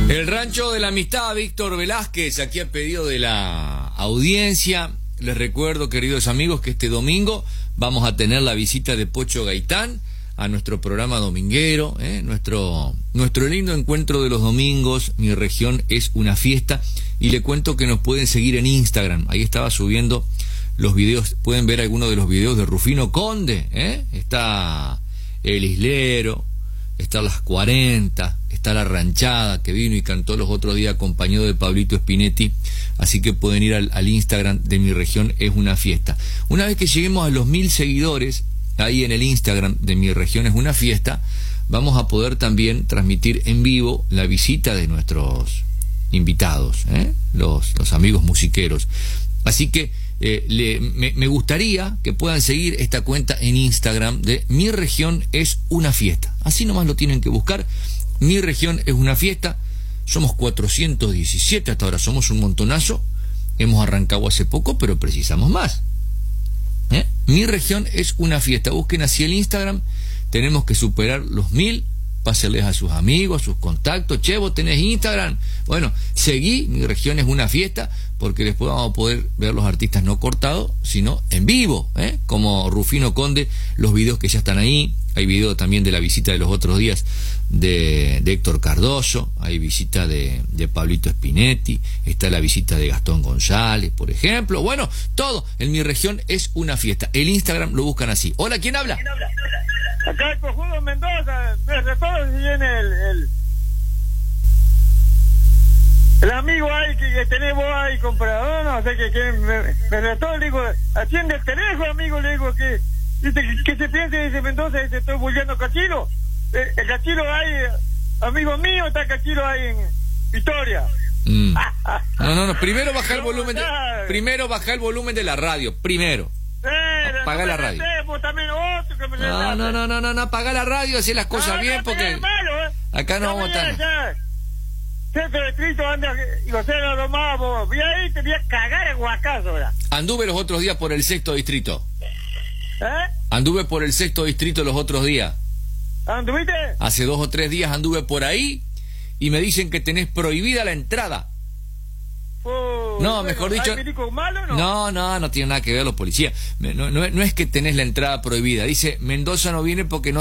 El Rancho de la Amistad, Víctor Velázquez, aquí a pedido de la audiencia. Les recuerdo, queridos amigos, que este domingo vamos a tener la visita de Pocho Gaitán a nuestro programa dominguero, nuestro lindo encuentro de los domingos. Mi región es una fiesta. Y le cuento que nos pueden seguir en Instagram. Ahí estaba subiendo los videos. Pueden ver algunos de los videos de Rufino Conde. Está El Islero, está Las 40, está La Ranchada, que vino y cantó los otros días acompañado de Pablito Spinetti. Así que pueden ir al Instagram de Mi Región es una fiesta. Una vez que lleguemos a los 1000 seguidores, ahí en el Instagram de Mi Región es una fiesta, vamos a poder también transmitir en vivo la visita de nuestros invitados, los amigos musiqueros. Así que me gustaría que puedan seguir esta cuenta en Instagram de Mi Región es una fiesta. Así nomás lo tienen que buscar. Mi Región es una fiesta. Somos 417 hasta ahora, somos un montonazo. Hemos arrancado hace poco, pero precisamos más. Mi Región es una fiesta. Busquen así el Instagram. Tenemos que superar los 1000. Pásenles a sus amigos, a sus contactos. Che, vos tenés Instagram. Bueno, seguí Mi Región es una fiesta, porque después vamos a poder ver los artistas no cortados, sino en vivo, como Rufino Conde, los videos que ya están ahí. Hay video también de la visita de los otros días de Héctor Cardoso, hay visita de Pablito Spinetti, está la visita de Gastón González, por ejemplo. Bueno, todo en Mi Región es una fiesta. El Instagram lo buscan así. Hola, ¿quién habla? Acá el Cojudo Mendoza, desde todo si viene el amigo ahí que tenés vos ahí comprador, no sé que me retó, le digo, atiende el teléfono, amigo, le digo que dice que se piensa, dice Mendoza, dice, estoy bulleando Cachilo. El Cachilo ahí, amigo mío, está Cachilo ahí en Victoria. No, primero baja el volumen de la radio, primero. Apaga la radio. No, apaga la radio, así las cosas bien, porque acá no vamos a estar. Centro de distrito anda y José lo más, vi ahí, te voy a cagar en Huacazo, ¿verdad? Anduve los otros días por el 6º distrito. Anduve por el 6º distrito los otros días. ¿Anduviste? Hace 2 o 3 días anduve por ahí y me dicen que tenés prohibida la entrada. No, mejor dicho, malo, ¿no? No tiene nada que ver los policías. No es que tenés la entrada prohibida. Dice, Mendoza no viene porque no